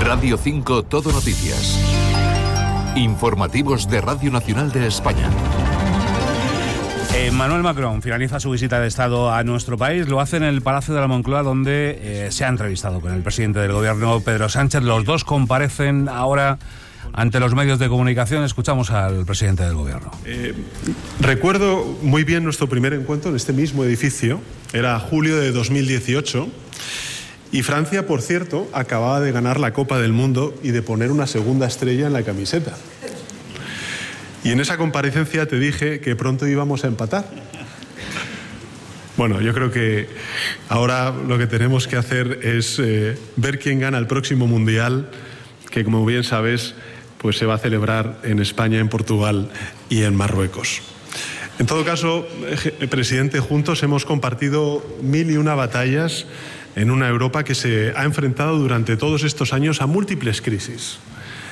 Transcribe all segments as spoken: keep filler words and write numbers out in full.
Radio cinco Todo Noticias. Informativos de Radio Nacional de España. Emmanuel Macron finaliza su visita de Estado a nuestro país. Lo hace en el Palacio de la Moncloa, donde eh, se ha entrevistado con el presidente del Gobierno, Pedro Sánchez. Los dos comparecen ahora ante los medios de comunicación. Escuchamos al presidente del Gobierno. Eh, recuerdo muy bien nuestro primer encuentro en este mismo edificio. Era julio de dos mil dieciocho. Y Francia, por cierto, acababa de ganar la Copa del Mundo y de poner una segunda estrella en la camiseta. Y en esa comparecencia te dije que pronto íbamos a empatar. Bueno, yo creo que ahora lo que tenemos que hacer es eh, ver quién gana el próximo Mundial, que como bien sabes, pues se va a celebrar en España, en Portugal y en Marruecos. En todo caso, eh, presidente, juntos hemos compartido mil y una batallas en una Europa que se ha enfrentado durante todos estos años a múltiples crisis.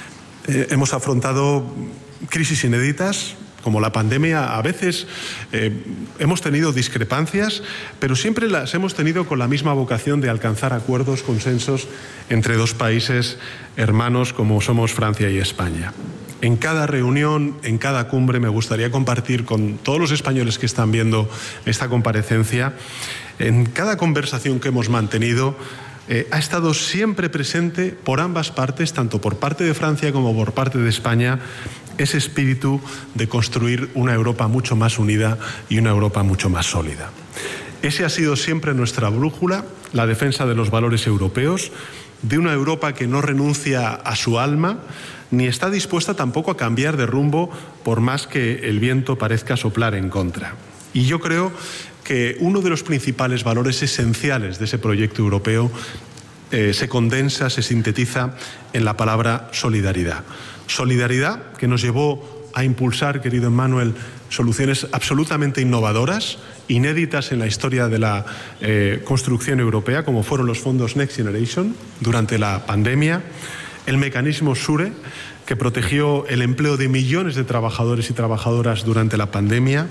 Eh, hemos afrontado crisis inéditas, como la pandemia. A veces eh, hemos tenido discrepancias, pero siempre las hemos tenido con la misma vocación de alcanzar acuerdos, consensos entre dos países hermanos como somos Francia y España. En cada reunión, en cada cumbre, me gustaría compartir con todos los españoles que están viendo esta comparecencia, en cada conversación que hemos mantenido, Eh, ha estado siempre presente por ambas partes, tanto por parte de Francia como por parte de España, ese espíritu de construir una Europa mucho más unida y una Europa mucho más sólida. Ese ha sido siempre nuestra brújula, la defensa de los valores europeos, de una Europa que no renuncia a su alma, ni está dispuesta tampoco a cambiar de rumbo por más que el viento parezca soplar en contra. Y yo creo que uno de los principales valores esenciales de ese proyecto europeo eh, se condensa, se sintetiza en la palabra solidaridad. Solidaridad que nos llevó a impulsar, querido Emmanuel, soluciones absolutamente innovadoras, inéditas en la historia de la eh, construcción europea, como fueron los fondos Next Generation durante la pandemia, el mecanismo SURE, que protegió el empleo de millones de trabajadores y trabajadoras durante la pandemia.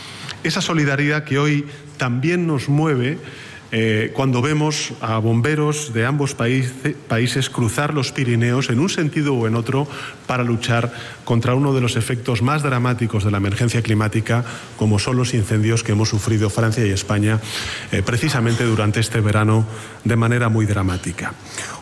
Esa solidaridad que hoy también nos mueve eh, cuando vemos a bomberos de ambos país, países cruzar los Pirineos en un sentido o en otro para luchar contra uno de los efectos más dramáticos de la emergencia climática, como son los incendios que hemos sufrido Francia y España eh, precisamente durante este verano de manera muy dramática.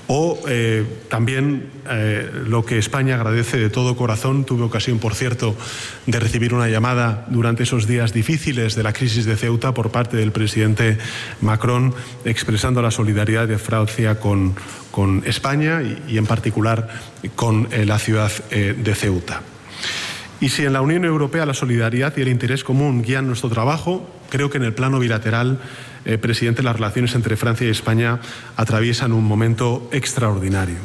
O eh, también eh, lo que España agradece de todo corazón. Tuve ocasión, por cierto, de recibir una llamada durante esos días difíciles de la crisis de Ceuta por parte del presidente Macron, expresando la solidaridad de Francia con, con España y, y en particular con eh, la ciudad eh, de Ceuta. Y si en la Unión Europea la solidaridad y el interés común guían nuestro trabajo, creo que en el plano bilateral, eh, presidente, las relaciones entre Francia y España atraviesan un momento extraordinario.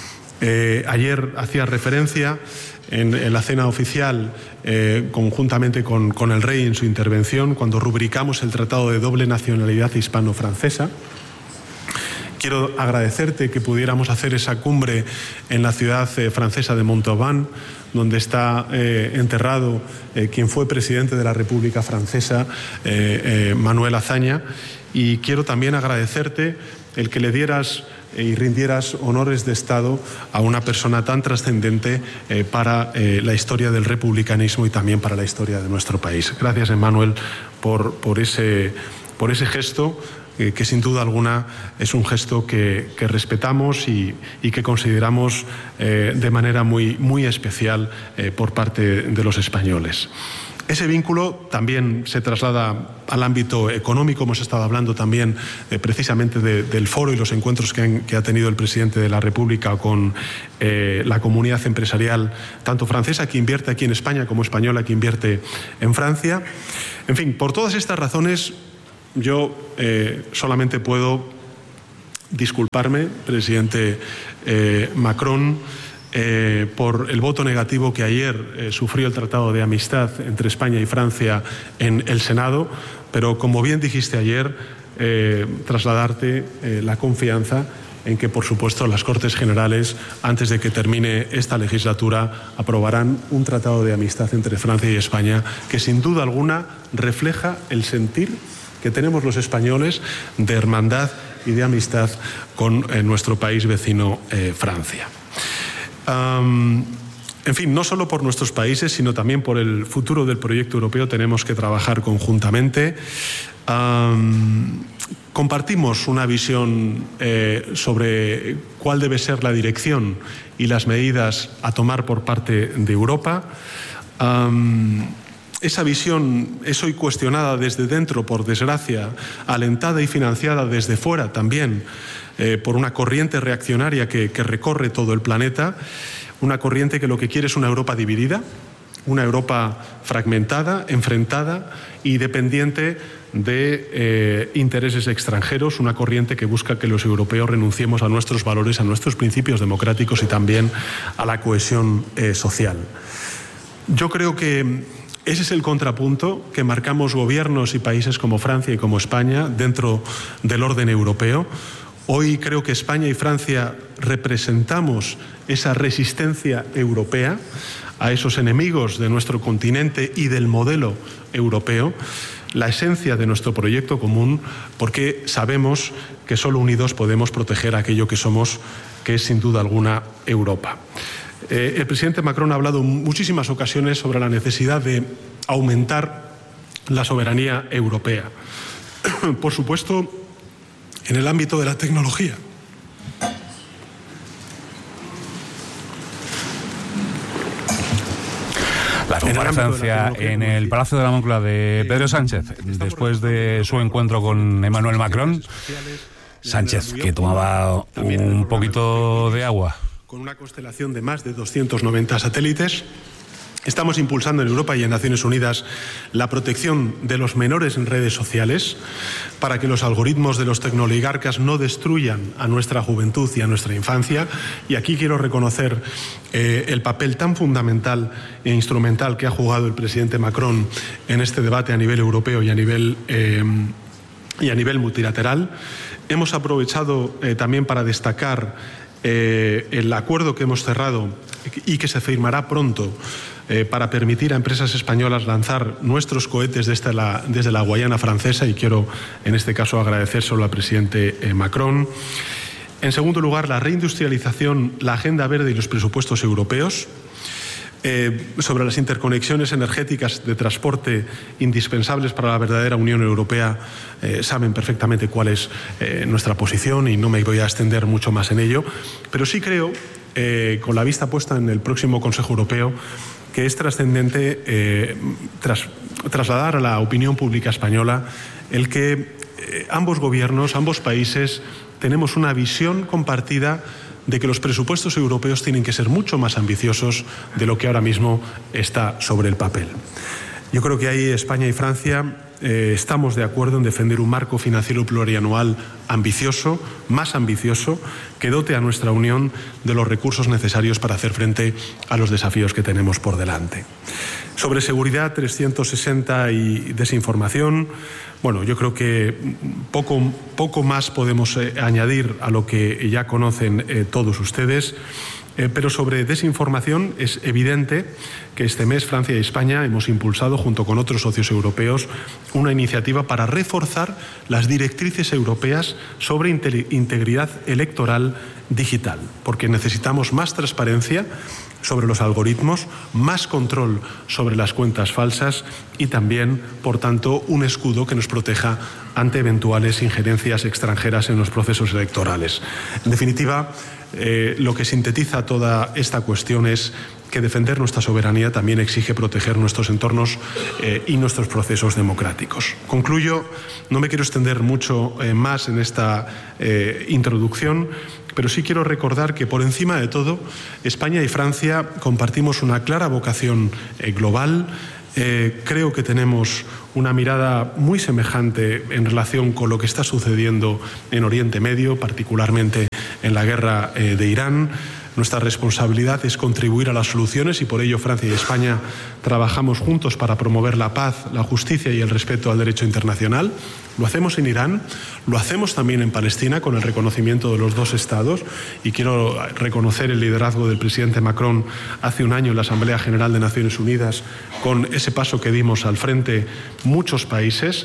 Eh, ayer hacía referencia en, en la cena oficial, eh, conjuntamente con, con el rey en su intervención, cuando rubricamos el Tratado de Doble Nacionalidad Hispano-Francesa. Quiero agradecerte que pudiéramos hacer esa cumbre en la ciudad eh, francesa de Montauban, donde está eh, enterrado eh, quien fue presidente de la República Francesa, eh, eh, Manuel Azaña. Y quiero también agradecerte el que le dieras eh, y rindieras honores de Estado a una persona tan trascendente eh, para eh, la historia del republicanismo y también para la historia de nuestro país. Gracias, Emmanuel, por, por, ese, por ese gesto, Eh, que sin duda alguna es un gesto que, que respetamos y, y que consideramos eh, de manera muy, muy especial eh, por parte de los españoles. Ese vínculo también se traslada al ámbito económico. Hemos estado hablando también eh, precisamente de, del foro y los encuentros que, han, que ha tenido el presidente de la República con eh, la comunidad empresarial, tanto francesa que invierte aquí en España como española que invierte en Francia. En fin, por todas estas razones, yo eh, solamente puedo disculparme, presidente eh, Macron, eh, por el voto negativo que ayer eh, sufrió el Tratado de Amistad entre España y Francia en el Senado, pero como bien dijiste ayer, eh, trasladarte eh, la confianza en que, por supuesto, las Cortes Generales, antes de que termine esta legislatura, aprobarán un tratado de amistad entre Francia y España que, sin duda alguna, refleja el sentir que tenemos los españoles de hermandad y de amistad con eh, nuestro país vecino, eh, Francia. Um, En fin, no solo por nuestros países, sino también por el futuro del proyecto europeo tenemos que trabajar conjuntamente. Um, compartimos una visión eh, sobre cuál debe ser la dirección y las medidas a tomar por parte de Europa. Um, Esa visión es hoy cuestionada desde dentro, por desgracia, alentada y financiada desde fuera también eh, por una corriente reaccionaria que, que recorre todo el planeta. Una corriente que lo que quiere es una Europa dividida, una Europa fragmentada, enfrentada y dependiente de eh, intereses extranjeros, una corriente que busca que los europeos renunciemos a nuestros valores, a nuestros principios democráticos y también a la cohesión eh, social. Yo creo que ese es el contrapunto que marcamos gobiernos y países como Francia y como España dentro del orden europeo. Hoy creo que España y Francia representamos esa resistencia europea a esos enemigos de nuestro continente y del modelo europeo, la esencia de nuestro proyecto común, porque sabemos que solo unidos podemos proteger aquello que somos, que es sin duda alguna Europa. Eh, el presidente Macron ha hablado en muchísimas ocasiones sobre la necesidad de aumentar la soberanía europea. Por supuesto, en el ámbito de la tecnología. La comparecencia en el Palacio de la Moncloa de Pedro Sánchez, después de su encuentro con Emmanuel Macron. Sánchez, que tomaba un poquito de agua. Con una constelación de más de doscientos noventa satélites. Estamos impulsando en Europa y en Naciones Unidas la protección de los menores en redes sociales para que los algoritmos de los tecnooligarcas no destruyan a nuestra juventud y a nuestra infancia. Y aquí quiero reconocer eh, el papel tan fundamental e instrumental que ha jugado el presidente Macron en este debate a nivel europeo y a nivel, eh, y a nivel multilateral. Hemos aprovechado eh, también para destacar eh, el acuerdo que hemos cerrado y que se firmará pronto Eh, para permitir a empresas españolas lanzar nuestros cohetes desde la, desde la Guayana Francesa, y quiero en este caso agradecérselo al presidente eh, Macron. En segundo lugar, la reindustrialización, la agenda verde y los presupuestos europeos. Eh, sobre las interconexiones energéticas de transporte indispensables para la verdadera Unión Europea, eh, saben perfectamente cuál es eh, nuestra posición y no me voy a extender mucho más en ello, pero sí creo, eh, con la vista puesta en el próximo Consejo Europeo, que es trascendente eh, tras, trasladar a la opinión pública española el que eh, ambos gobiernos, ambos países, tenemos una visión compartida de que los presupuestos europeos tienen que ser mucho más ambiciosos de lo que ahora mismo está sobre el papel. Yo creo que ahí España y Francia eh, estamos de acuerdo en defender un marco financiero plurianual ambicioso, más ambicioso, que dote a nuestra Unión de los recursos necesarios para hacer frente a los desafíos que tenemos por delante. Sobre seguridad trescientos sesenta y desinformación, bueno, yo creo que poco, poco más podemos eh, añadir a lo que ya conocen eh, todos ustedes. Eh, pero sobre desinformación es evidente que este mes Francia y España hemos impulsado, junto con otros socios europeos, una iniciativa para reforzar las directrices europeas sobre integridad electoral digital, porque necesitamos más transparencia sobre los algoritmos, más control sobre las cuentas falsas y también, por tanto, un escudo que nos proteja ante eventuales injerencias extranjeras en los procesos electorales. En definitiva, eh, lo que sintetiza toda esta cuestión es que defender nuestra soberanía también exige proteger nuestros entornos eh, y nuestros procesos democráticos. Concluyo, no me quiero extender mucho eh, más en esta eh, introducción, pero sí quiero recordar que, por encima de todo, España y Francia compartimos una clara vocación eh, global. Eh, creo que tenemos una mirada muy semejante en relación con lo que está sucediendo en Oriente Medio, particularmente en la guerra eh, de Irán. Nuestra responsabilidad es contribuir a las soluciones y por ello Francia y España trabajamos juntos para promover la paz, la justicia y el respeto al derecho internacional. Lo hacemos en Irán, lo hacemos también en Palestina con el reconocimiento de los dos estados, y quiero reconocer el liderazgo del presidente Macron hace un año en la Asamblea General de Naciones Unidas con ese paso que dimos al frente muchos países.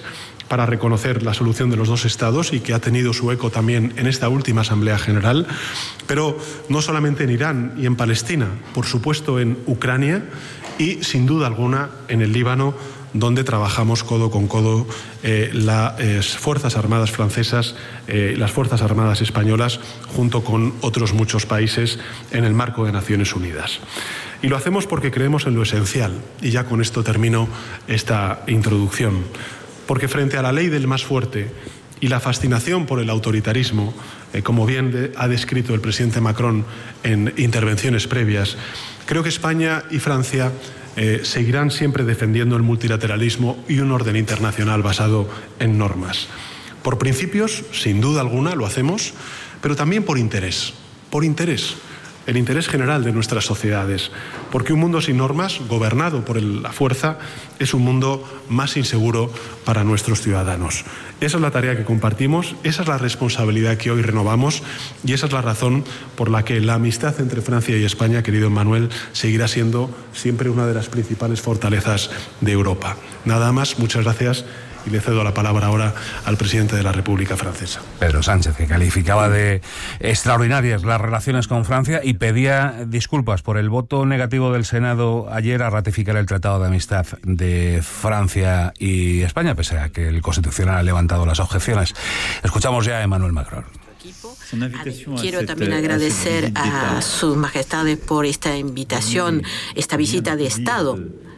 para reconocer la solución de los dos estados y que ha tenido su eco también en esta última Asamblea General, pero no solamente en Irán y en Palestina, por supuesto en Ucrania y, sin duda alguna, en el Líbano, donde trabajamos codo con codo eh, las eh, Fuerzas Armadas francesas, eh, las Fuerzas Armadas españolas, junto con otros muchos países en el marco de Naciones Unidas. Y lo hacemos porque creemos en lo esencial, y ya con esto termino esta introducción, porque frente a la ley del más fuerte y la fascinación por el autoritarismo, eh, como bien de, ha descrito el presidente Macron en intervenciones previas, creo que España y Francia Eh, seguirán siempre defendiendo el multilateralismo y un orden internacional basado en normas. Por principios, sin duda alguna, lo hacemos, pero también por interés, por interés, el interés general de nuestras sociedades, porque un mundo sin normas, gobernado por el, la fuerza, es un mundo más inseguro para nuestros ciudadanos. Esa es la tarea que compartimos, esa es la responsabilidad que hoy renovamos y esa es la razón por la que la amistad entre Francia y España, querido Emmanuel, seguirá siendo siempre una de las principales fortalezas de Europa. Nada más, muchas gracias. Y le cedo la palabra ahora al presidente de la República Francesa. Pedro Sánchez, que calificaba de extraordinarias las relaciones con Francia y pedía disculpas por el voto negativo del Senado ayer a ratificar el Tratado de Amistad de Francia y España, pese a que el Constitucional ha levantado las objeciones. Escuchamos ya a Emmanuel Macron. Quiero también agradecer a sus majestades por esta invitación, esta visita de Estado.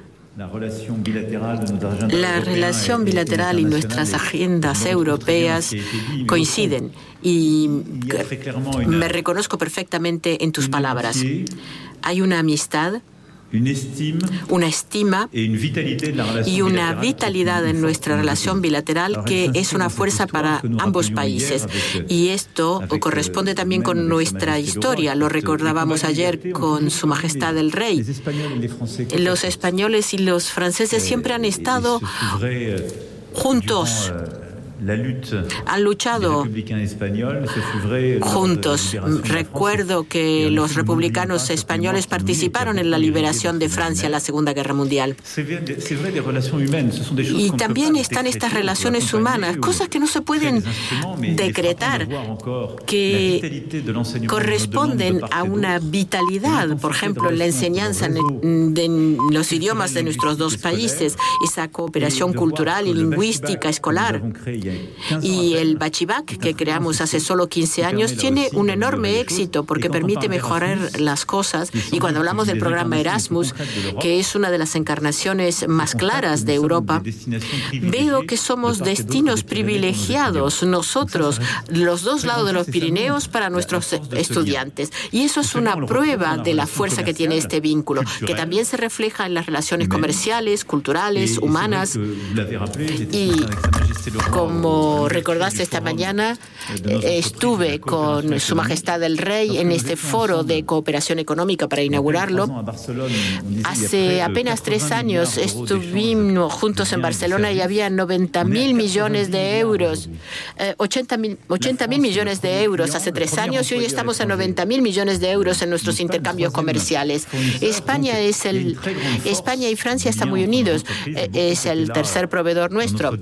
La relación bilateral y nuestras agendas europeas coinciden y me reconozco perfectamente en tus palabras. Hay una amistad, una estima y una vitalidad en nuestra relación bilateral que es una fuerza para ambos países. Y esto corresponde también con nuestra historia. Lo recordábamos ayer con Su Majestad el Rey. Los españoles y los franceses siempre han estado juntos. Han luchado juntos. Recuerdo que los republicanos españoles participaron en la liberación de Francia en la Segunda Guerra Mundial. Y también están estas relaciones humanas, cosas que no se pueden decretar, que corresponden a una vitalidad, por ejemplo, en la enseñanza de los idiomas de nuestros dos países, esa cooperación cultural y lingüística escolar. Y el Bachibac, que creamos hace solo quince años, tiene un enorme éxito porque permite mejorar las cosas. Y cuando hablamos del programa Erasmus, que es una de las encarnaciones más claras de Europa, veo que somos destinos privilegiados nosotros, los dos lados de los Pirineos, para nuestros estudiantes. Y eso es una prueba de la fuerza que tiene este vínculo, que también se refleja en las relaciones comerciales, culturales, humanas. Y como Como recordaste esta mañana, estuve con Su Majestad el Rey en este foro de cooperación económica para inaugurarlo. Hace apenas tres años estuvimos juntos en Barcelona y había noventa mil millones de euros, eh, ochenta mil millones de euros hace tres años y hoy estamos a noventa mil millones de euros en nuestros intercambios comerciales. España es el, España y Francia están muy unidos, eh, es el tercer proveedor nuestro.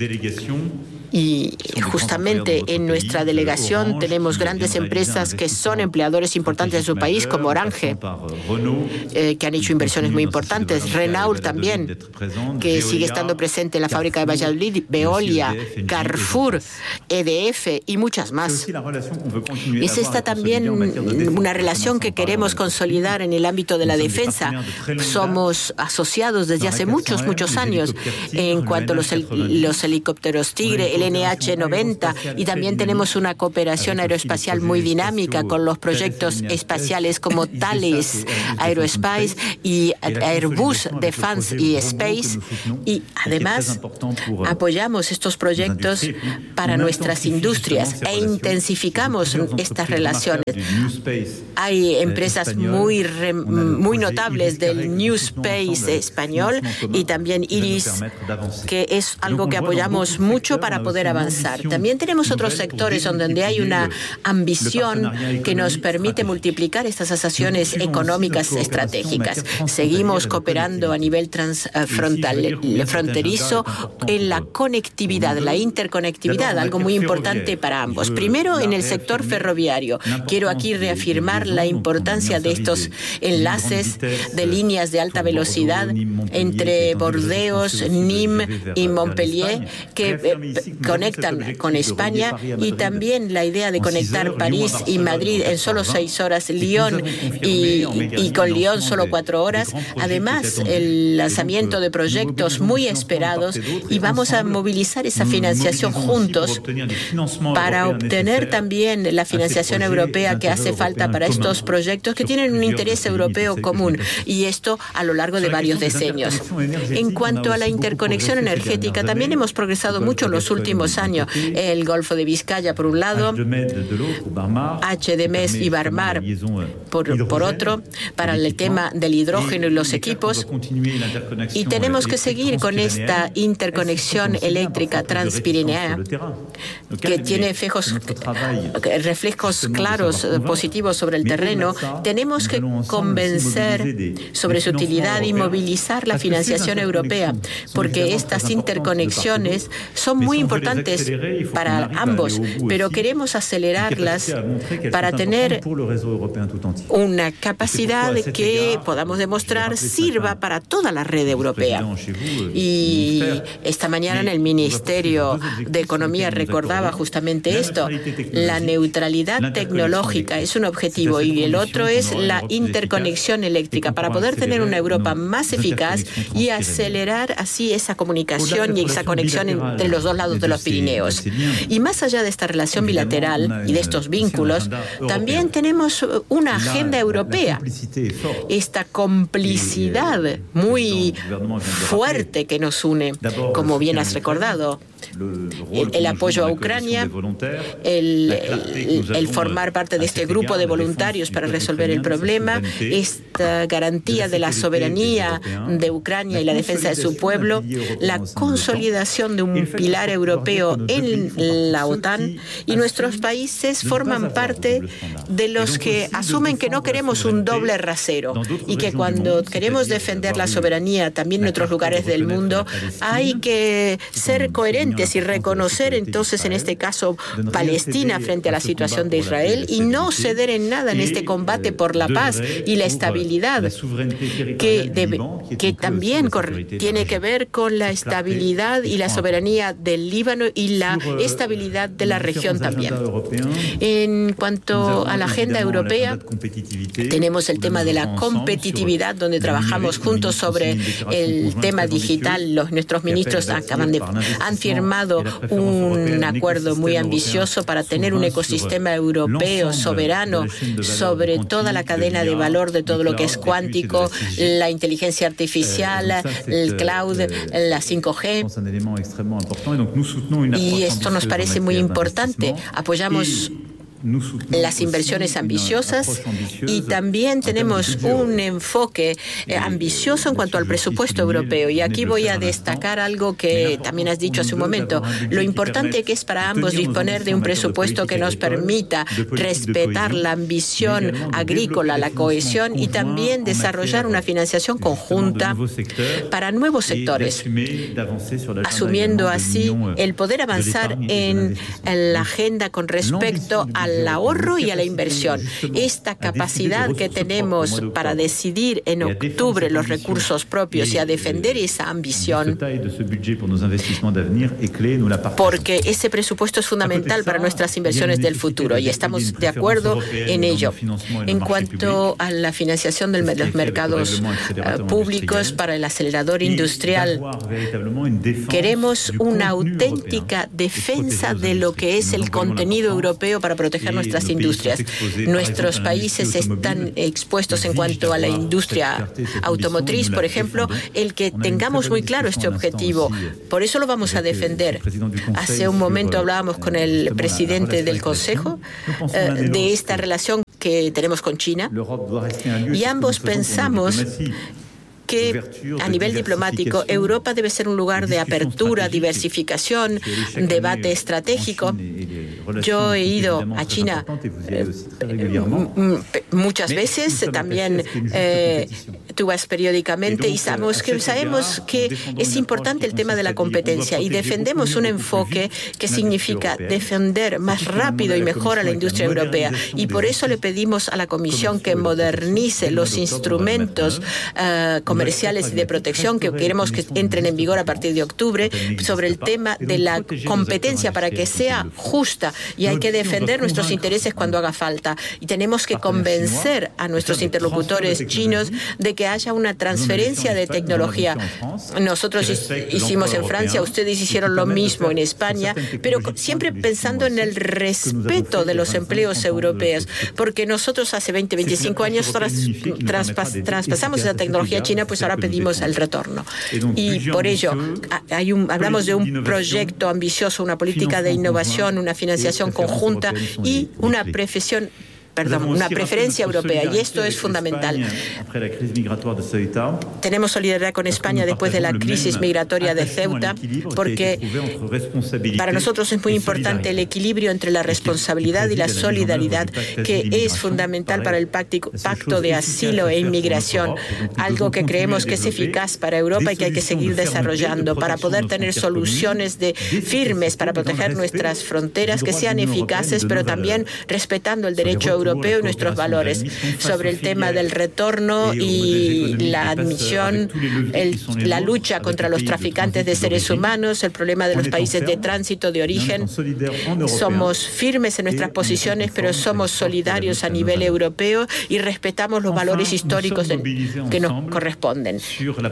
Y justamente en nuestra delegación tenemos grandes empresas que son empleadores importantes de su país, como Orange, eh, que han hecho inversiones muy importantes. Renault también, que sigue estando presente en la fábrica de Valladolid, Veolia, Carrefour, E D F y muchas más. Es esta también una relación que queremos consolidar en el ámbito de la defensa. Somos asociados desde hace muchos, muchos años en cuanto a los, los helicópteros Tigre, el N H noventa, y también tenemos una cooperación aeroespacial muy dinámica con los proyectos espaciales como Thales Aerospace y Airbus Defence y Space, y además apoyamos estos proyectos para nuestras industrias e intensificamos estas relaciones. Hay empresas muy, re, muy notables del New Space español y también Iris, que es algo que apoyamos mucho para poder avanzar. También tenemos otros sectores donde hay una ambición que nos permite multiplicar estas asociaciones económicas estratégicas. Seguimos cooperando a nivel transfronterizo en la conectividad, la interconectividad, algo muy importante para ambos. Primero, en el sector ferroviario. Quiero aquí reafirmar la importancia de estos enlaces de líneas de alta velocidad entre Bordeaux, Nîmes y Montpellier, que eh, conectan con España, y también la idea de conectar París y Madrid en solo seis horas, Lyon y, y con Lyon solo cuatro horas. Además, el lanzamiento de proyectos muy esperados, y vamos a movilizar esa financiación juntos para obtener también la financiación europea que hace falta para estos proyectos que tienen un interés europeo común, y esto a lo largo de varios decenios. En cuanto a la interconexión energética, también hemos progresado mucho en los últimos años. El Golfo de Vizcaya, por un lado, H D M E S y Barmar, por, por otro, para el tema del hidrógeno y los equipos. Y tenemos que seguir con esta interconexión eléctrica transpirenea, que tiene efectos, reflejos claros positivos sobre el terreno. Tenemos que convencer sobre su utilidad y movilizar la financiación europea, porque estas interconexiones son muy importantes para ambos, pero queremos acelerarlas para tener una capacidad que podamos demostrar sirva para toda la red europea. Y esta mañana en el Ministerio de Economía recordaba justamente esto. La neutralidad tecnológica es un objetivo, y el otro es la interconexión eléctrica, para poder tener una Europa más eficaz y acelerar así esa comunicación y esa conexión entre los dos lados de los Pirineos. Y más allá de esta relación bilateral y de estos vínculos, también tenemos una agenda europea, esta complicidad muy fuerte que nos une, como bien has recordado. El, el apoyo a Ucrania, el, el, el formar parte de este grupo de voluntarios para resolver el problema, esta garantía de la soberanía de Ucrania y la defensa de su pueblo, la consolidación de un pilar europeo en la OTAN, y nuestros países forman parte de los que asumen que no queremos un doble rasero, y que cuando queremos defender la soberanía también en otros lugares del mundo, hay que ser coherentes y reconocer entonces en este caso Palestina frente a la situación de Israel, y no ceder en nada en este combate por la paz y la estabilidad, que, debe, que también tiene que ver con la estabilidad y la soberanía del Líbano y la estabilidad de la región también. En cuanto a la agenda europea, tenemos el tema de la competitividad, donde trabajamos juntos sobre el tema digital. Los, nuestros ministros acaban de, han firmado un acuerdo muy ambicioso para tener un ecosistema europeo soberano sobre toda la cadena de valor de todo lo que es cuántico, la inteligencia artificial, el cloud, la cinco G. Y esto nos parece muy importante. Apoyamos las inversiones ambiciosas, y también tenemos un enfoque ambicioso en cuanto al presupuesto europeo. Y aquí voy a destacar algo que también has dicho hace un momento. Lo importante que es para ambos disponer de un presupuesto que nos permita respetar la ambición agrícola, la cohesión, y también desarrollar una financiación conjunta para nuevos sectores, asumiendo así el poder avanzar en la agenda con respecto a al ahorro y a la inversión. Esta capacidad que tenemos para decidir en octubre los recursos propios y a defender esa ambición, porque ese presupuesto es fundamental para nuestras inversiones del futuro, y estamos de acuerdo en ello. En cuanto a la financiación de los mercados uh, públicos para el acelerador industrial, queremos una auténtica defensa de lo que es el contenido europeo para proteger nuestras industrias. Nuestros países están expuestos en cuanto a la industria automotriz, por ejemplo, el que tengamos muy claro este objetivo. Por eso lo vamos a defender. Hace un momento hablábamos con el presidente del Consejo eh, de esta relación que tenemos con China, y ambos pensamos que a nivel diplomático Europa debe ser un lugar de apertura, diversificación, debate estratégico. Yo he ido a China eh, muchas veces, también eh, tú vas periódicamente y sabemos que, sabemos que es importante el tema de la competencia y defendemos un enfoque que significa defender más rápido y mejor a la industria europea. Y por eso le pedimos a la Comisión que modernice los instrumentos uh, comerciales y de protección que queremos que entren en vigor a partir de octubre sobre el tema de la competencia para que sea justa, y hay que defender nuestros intereses cuando haga falta. Y tenemos que convencer a nuestros interlocutores chinos de que haya una transferencia de tecnología. Nosotros hicimos en Francia, ustedes hicieron lo mismo en España, pero siempre pensando en el respeto de los empleos europeos, porque nosotros hace veinte, veinticinco años tras, traspas, traspasamos esa tecnología china, pues ahora pedimos el retorno. Y por ello hay un, hablamos de un proyecto ambicioso, una política de innovación, una financiación conjunta y una profesión Perdón, una preferencia europea, y esto es fundamental. Tenemos solidaridad con España después de la crisis migratoria de Ceuta, porque para nosotros es muy importante el equilibrio entre la responsabilidad y la solidaridad, que es fundamental para el pacto de asilo e inmigración, algo que creemos que es eficaz para Europa y que hay que seguir desarrollando para poder tener soluciones de firmes para proteger nuestras fronteras que sean eficaces, pero también respetando el derecho europeo europeo y nuestros valores. Sobre el tema del retorno y la admisión, el, la lucha contra los traficantes de seres humanos, el problema de los países de tránsito, de origen. Somos firmes en nuestras posiciones, pero somos solidarios a nivel europeo y respetamos los valores históricos de, que nos corresponden.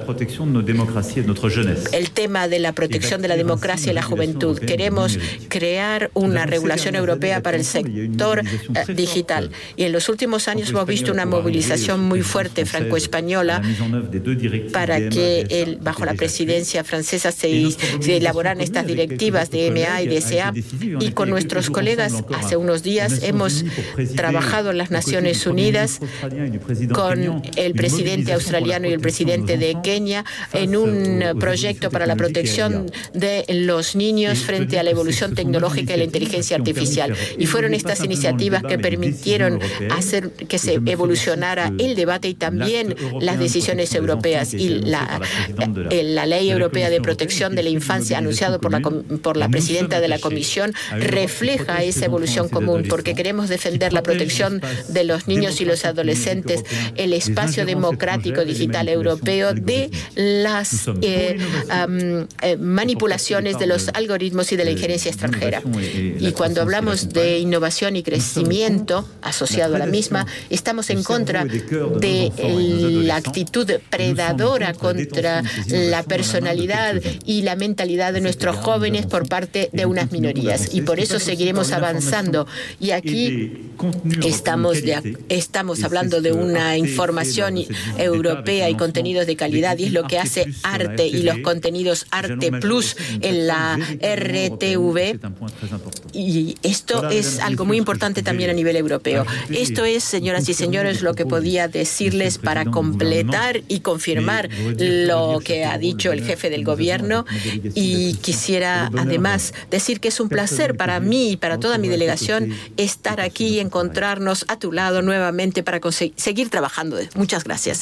El tema de la protección de la democracia y la juventud. Queremos crear una regulación europea para el sector eh, digital. Y en los últimos años hemos visto una movilización muy fuerte franco-española para que el, bajo la presidencia francesa se, se elaboraran estas directivas de M A y de S A. Y con nuestros colegas hace unos días hemos trabajado en las Naciones Unidas con el presidente australiano y el presidente de Kenia en un proyecto para la protección de los niños frente a la evolución tecnológica y la inteligencia artificial. Y fueron estas iniciativas que permitieron hacer que se evolucionara el debate y también las decisiones europeas. Y la, la ley europea de protección de la infancia anunciado por la, por la presidenta de la Comisión refleja esa evolución común, porque queremos defender la protección de los niños y los adolescentes, el espacio democrático digital europeo de las eh, um, eh, manipulaciones de los algoritmos y de la injerencia extranjera. Y cuando hablamos de innovación y crecimiento asociado a la misma, estamos en contra de la actitud predadora contra la personalidad y la mentalidad de nuestros jóvenes por parte de unas minorías. Y por eso seguiremos avanzando. Y aquí estamos, de, estamos hablando de una información europea y contenidos de calidad, y es lo que hace Arte y los contenidos Arte Plus en la R T V. Y esto es algo muy importante también a nivel europeo. Esto es, señoras y señores, lo que podía decirles para completar y confirmar lo que ha dicho el jefe del gobierno. Y quisiera además decir que es un placer para mí y para toda mi delegación estar aquí y encontrarnos a tu lado nuevamente para seguir trabajando. Muchas gracias.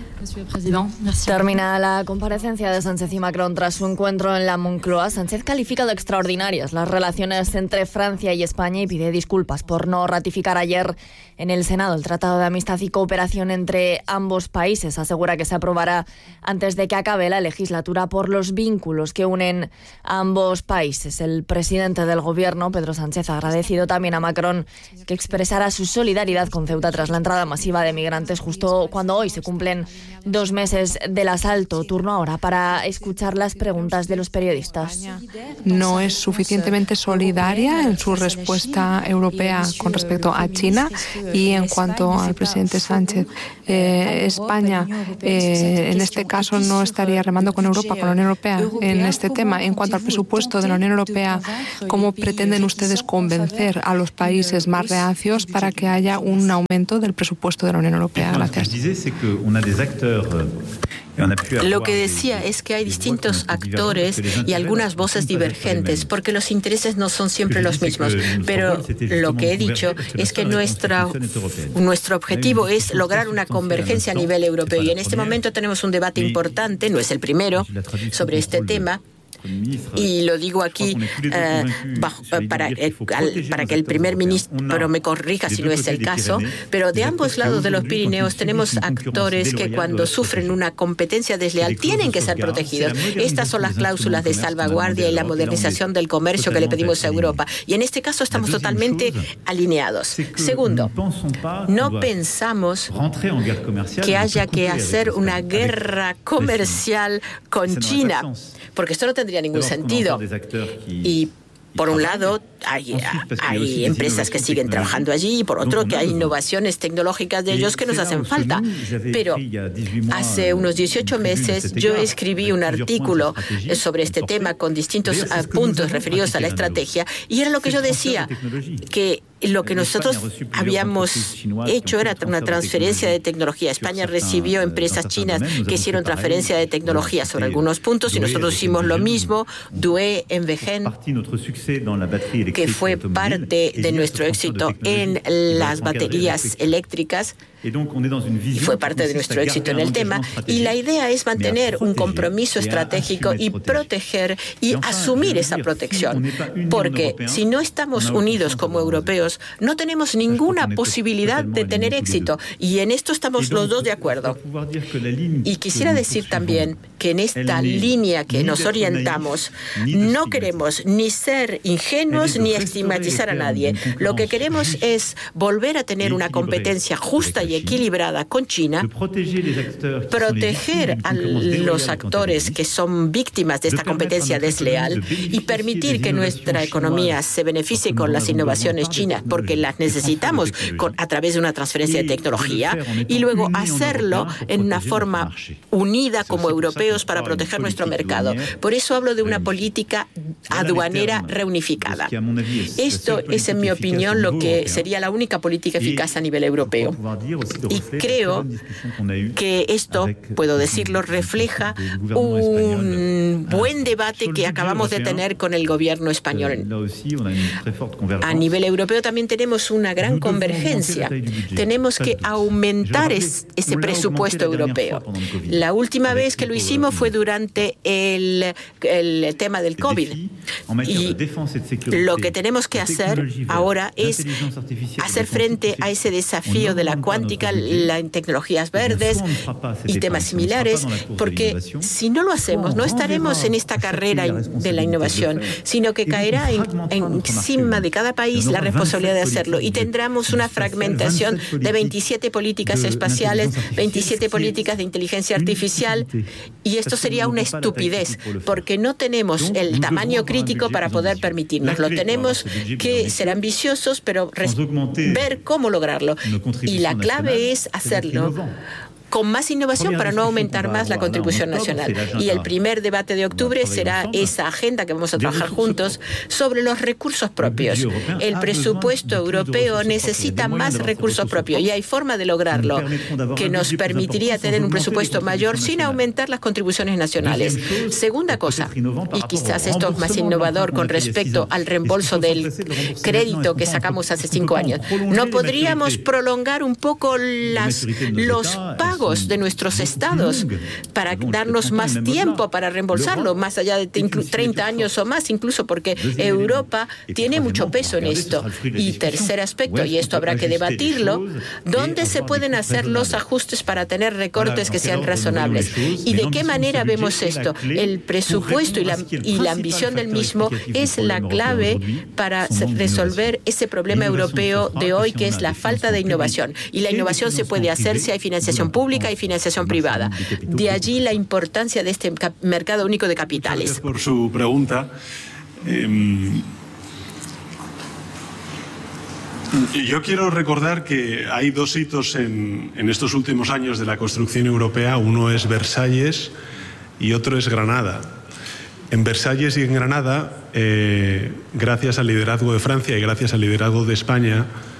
Termina la comparecencia de Sánchez y Macron tras su encuentro en la Moncloa. Sánchez califica de extraordinarias las relaciones entre Francia y España y pide disculpas por no ratificar ayer en el Senado el Tratado de Amistad y Cooperación entre ambos países. Asegura que se aprobará antes de que acabe la legislatura por los vínculos que unen a ambos países. El presidente del gobierno, Pedro Sánchez, ha agradecido también a Macron que expresara su solidaridad con Ceuta tras la entrada masiva de migrantes justo cuando hoy se cumplen dos meses del asalto. Turno ahora para escuchar las preguntas de los periodistas. No es suficientemente solidaria en su respuesta europea con respecto a China. Y en cuanto al presidente Sánchez, eh, España eh, en este caso no estaría remando con Europa, con la Unión Europea en este tema. En cuanto al presupuesto de la Unión Europea, ¿cómo pretenden ustedes convencer a los países más reacios para que haya un aumento del presupuesto de la Unión Europea? Gracias. Lo que decía es que hay distintos actores y algunas voces divergentes, porque los intereses no son siempre los mismos. Pero lo que he dicho es que nuestra, nuestro objetivo es lograr una convergencia a nivel europeo. Y en este momento tenemos un debate importante, no es el primero, sobre este tema. Y lo digo aquí eh, bajo, para, eh, al, para que el primer ministro me corrija si no es el caso, pero de ambos lados de los Pirineos tenemos actores que cuando sufren una competencia desleal tienen que ser protegidos. Estas son las cláusulas de salvaguardia y la modernización del comercio que le pedimos a Europa. Y en este caso estamos totalmente alineados. Segundo, no pensamos que haya que hacer una guerra comercial con China, porque esto no tendría ningún sentido. Y por un lado, hay, hay empresas que siguen trabajando allí y por otro que hay innovaciones tecnológicas de ellos que nos hacen falta. Pero hace unos dieciocho meses yo escribí un artículo sobre este tema con distintos puntos referidos a la estrategia y era lo que yo decía, que lo que nosotros habíamos hecho era una transferencia de tecnología. España recibió empresas chinas que hicieron transferencia de tecnología sobre algunos puntos y nosotros hicimos lo mismo. Douai, Envegen, que fue parte de nuestro éxito en las baterías eléctricas, y fue parte de nuestro éxito en el tema. Y la idea es mantener un compromiso estratégico y proteger y asumir esa protección. Porque si no estamos unidos como europeos, no tenemos ninguna posibilidad de tener éxito. Y en esto estamos los dos de acuerdo. Y quisiera decir también que en esta línea que nos orientamos, no queremos ni ser ingenuos ni estigmatizar a nadie. Lo que queremos es volver a tener una competencia justa y equilibrada con China, proteger a los actores que son víctimas de esta competencia desleal y permitir que nuestra economía se beneficie con las innovaciones chinas, porque las necesitamos con, a través de una transferencia de tecnología, y luego hacerlo en una forma unida como europeos para proteger nuestro mercado. Por eso hablo de una política aduanera reunificada. Esto es, en mi opinión, lo que sería la única política eficaz a nivel europeo. Y creo que esto, puedo decirlo, refleja un buen debate que acabamos de tener con el gobierno español. A nivel europeo también tenemos una gran convergencia. Tenemos que aumentar es, ese presupuesto europeo. La última vez que lo hicimos fue durante el, el tema del COVID. Y lo que tenemos que hacer ahora es hacer frente a ese desafío de la cuántica, las tecnologías verdes y temas similares, porque si no lo hacemos, no estaremos en esta carrera de la innovación, sino que caerá en, encima de cada país la responsabilidad de hacerlo y tendremos una fragmentación de veintisiete políticas espaciales, veintisiete políticas de inteligencia artificial, y esto sería una estupidez, porque no tenemos el tamaño crítico para poder permitirnoslo. Tenemos que ser ambiciosos, pero ver cómo lograrlo. Y la clave es hacerlo con más innovación para no aumentar más la contribución nacional. Y el primer debate de octubre será esa agenda que vamos a trabajar juntos sobre los recursos propios. El presupuesto europeo necesita más recursos propios y hay forma de lograrlo que nos permitiría tener un presupuesto mayor sin aumentar las contribuciones nacionales. Segunda cosa, y quizás esto es más innovador con respecto al reembolso del crédito que sacamos hace cinco años, ¿no podríamos prolongar un poco las, los pagos de nuestros estados para darnos más tiempo para reembolsarlo, más allá de treinta años o más, incluso porque Europa tiene mucho peso en esto? Y tercer aspecto, y esto habrá que debatirlo, ¿dónde se pueden hacer los ajustes para tener recortes que sean razonables? ¿Y de qué manera vemos esto? El presupuesto y la, y la ambición del mismo es la clave para resolver ese problema europeo de hoy, que es la falta de innovación. Y la innovación se puede hacer si hay financiación pública y financiación privada. De allí la importancia de este mercado único de capitales. Gracias por su pregunta. Eh, yo quiero recordar que hay dos hitos en, en estos últimos años de la construcción europea. Uno es Versalles y otro es Granada. En Versalles y en Granada, eh, gracias al liderazgo de Francia y gracias al liderazgo de España,